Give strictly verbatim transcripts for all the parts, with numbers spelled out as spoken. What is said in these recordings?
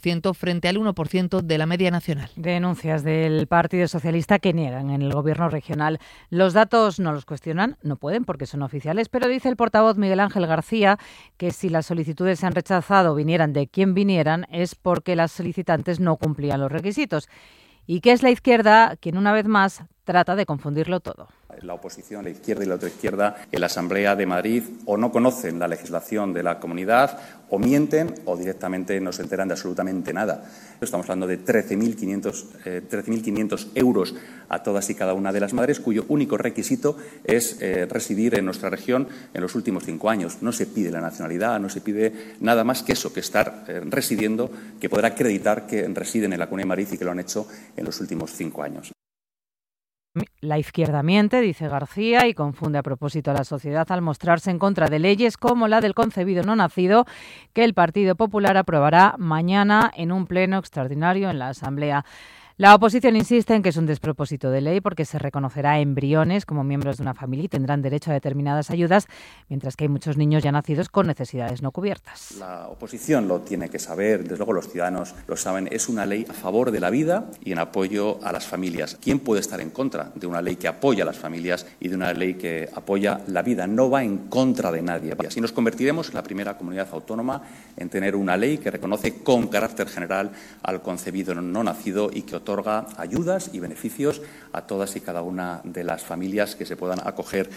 ciento frente al uno por ciento de la media nacional. Denuncias del Partido Socialista que niegan en el gobierno regional. Los datos no los cuestionan, no pueden porque son oficiales, pero dice el portavoz Miguel Ángel García que si las solicitudes se han rechazado, vinieran de quien vinieran, es porque las solicitantes no cumplían los requisitos. Y que es la izquierda quien una vez más trata de confundirlo todo. La oposición, la izquierda y la otra izquierda en la Asamblea de Madrid o no conocen la legislación de la comunidad o mienten o directamente no se enteran de absolutamente nada. Estamos hablando de trece mil quinientos euros a todas y cada una de las madres cuyo único requisito es eh, residir en nuestra región en los últimos cinco años. No se pide la nacionalidad, no se pide nada más que eso, que estar eh, residiendo, que poder acreditar que residen en la Comunidad de Madrid y que lo han hecho en los últimos cinco años. La izquierda miente, dice García, y confunde a propósito a la sociedad al mostrarse en contra de leyes como la del concebido no nacido, que el Partido Popular aprobará mañana en un pleno extraordinario en la Asamblea. La oposición insiste en que es un despropósito de ley porque se reconocerá a embriones como miembros de una familia y tendrán derecho a determinadas ayudas, mientras que hay muchos niños ya nacidos con necesidades no cubiertas. La oposición lo tiene que saber, desde luego los ciudadanos lo saben, es una ley a favor de la vida y en apoyo a las familias. ¿Quién puede estar en contra de una ley que apoya a las familias y de una ley que apoya la vida? No va en contra de nadie. Así nos convertiremos en la primera comunidad autónoma en tener una ley que reconoce con carácter general al concebido no nacido y que otorga ayudas y beneficios a todas y cada una de las familias que se puedan acoger.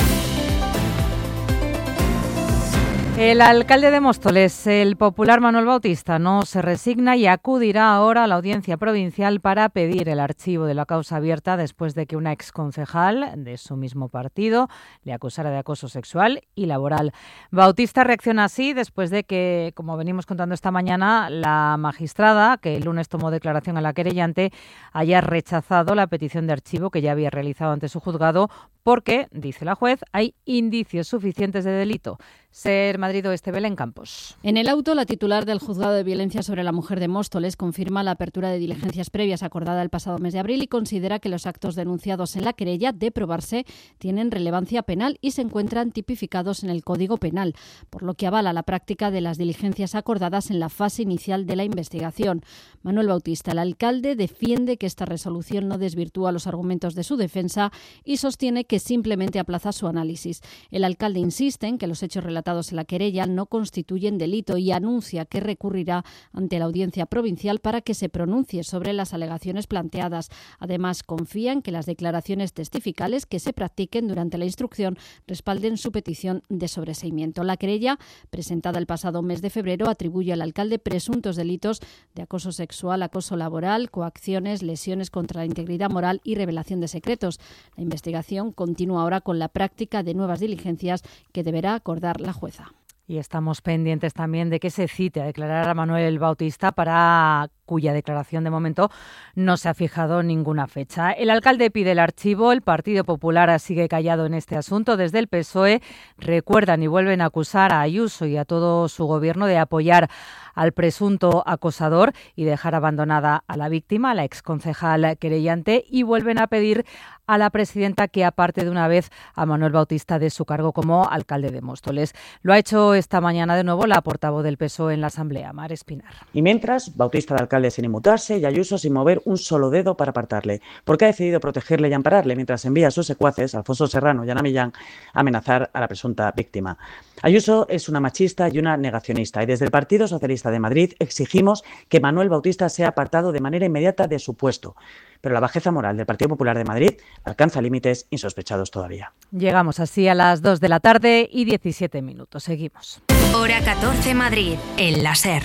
El alcalde de Móstoles, el popular Manuel Bautista, no se resigna y acudirá ahora a la audiencia provincial para pedir el archivo de la causa abierta después de que una exconcejal de su mismo partido le acusara de acoso sexual y laboral. Bautista reacciona así después de que, como venimos contando esta mañana, la magistrada, que el lunes tomó declaración a la querellante, haya rechazado la petición de archivo que ya había realizado ante su juzgado porque, dice la juez, hay indicios suficientes de delito. Ser Madrid Oeste, Belén Campos. En el auto, la titular del Juzgado de Violencia sobre la Mujer de Móstoles confirma la apertura de diligencias previas acordada el pasado mes de abril y considera que los actos denunciados en la querella, de probarse, tienen relevancia penal y se encuentran tipificados en el Código Penal, por lo que avala la práctica de las diligencias acordadas en la fase inicial de la investigación. Manuel Bautista, el alcalde, defiende que esta resolución no desvirtúa los argumentos de su defensa y sostiene que simplemente aplaza su análisis. El alcalde insiste en que los hechos relatados en la querella no constituyen delito y anuncia que recurrirá ante la audiencia provincial para que se pronuncie sobre las alegaciones planteadas. Además, confía en que las declaraciones testificales que se practiquen durante la instrucción respalden su petición de sobreseimiento. La querella, presentada el pasado mes de febrero, atribuye al alcalde presuntos delitos de acoso sexual, acoso laboral, coacciones, lesiones contra la integridad moral y revelación de secretos. La investigación continúa ahora con la práctica de nuevas diligencias que deberá acordar la jueza. Y estamos pendientes también de que se cite a declarar a Manuel Bautista, para cuya declaración de momento no se ha fijado ninguna fecha. El alcalde pide el archivo, el Partido Popular sigue callado en este asunto. Desde el P S O E recuerdan y vuelven a acusar a Ayuso y a todo su gobierno de apoyar al presunto acosador y dejar abandonada a la víctima, a la exconcejal querellante, y vuelven a pedir a la presidenta que aparte de una vez a Manuel Bautista de su cargo como alcalde de Móstoles. Lo ha hecho esta mañana de nuevo la portavoz del P S O E en la Asamblea, Mar Espinar. Y mientras, Bautista de alcalde sin inmutarse y Ayuso sin mover un solo dedo para apartarle, porque ha decidido protegerle y ampararle mientras envía a sus secuaces, Alfonso Serrano y Ana Millán, a amenazar a la presunta víctima. Ayuso es una machista y una negacionista, y desde el Partido Socialista de Madrid exigimos que Manuel Bautista sea apartado de manera inmediata de su puesto. Pero la bajeza moral del Partido Popular de Madrid alcanza límites insospechados todavía. Llegamos así a las dos de la tarde y diecisiete minutos. Seguimos. Hora catorce Madrid, en la SER.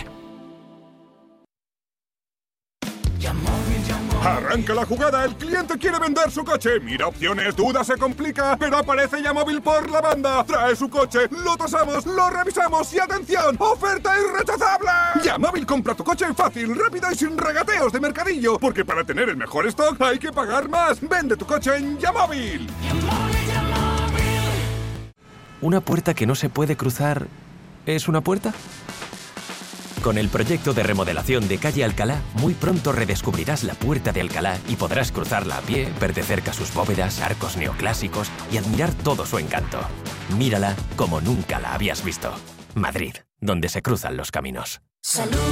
Arranca la jugada, el cliente quiere vender su coche. Mira opciones, duda, se complica, pero aparece Yamóvil por la banda. Trae su coche, lo tasamos, lo revisamos y ¡atención! ¡Oferta irrechazable! Yamóvil, compra tu coche fácil, rápido y sin regateos de mercadillo. Porque para tener el mejor stock hay que pagar más. Vende tu coche en Yamóvil. ¿Una puerta que no se puede cruzar es una puerta? Con el proyecto de remodelación de Calle Alcalá, muy pronto redescubrirás la Puerta de Alcalá y podrás cruzarla a pie, ver de cerca sus bóvedas, arcos neoclásicos y admirar todo su encanto. Mírala como nunca la habías visto. Madrid, donde se cruzan los caminos. Salud.